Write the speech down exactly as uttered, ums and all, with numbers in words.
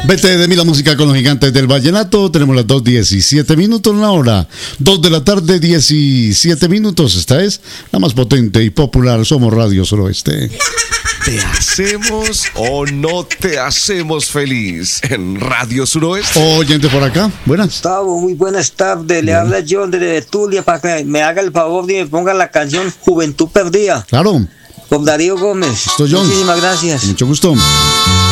Vete de mí la música con los gigantes del vallenato. Tenemos las dos diecisiete minutos en la hora. dos de la tarde, diecisiete minutos. Esta es la más potente y popular. Somos Radio Suroeste. ¿Te hacemos o no te hacemos feliz en Radio Suroeste? Oyente por acá, buenas. Gustavo, muy buenas tardes. Le habla John desde Betulia para que me haga el favor y me ponga la canción Juventud Perdida. Claro. Con Darío Gómez. Esto, John. Muchísimas gracias. Mucho gusto.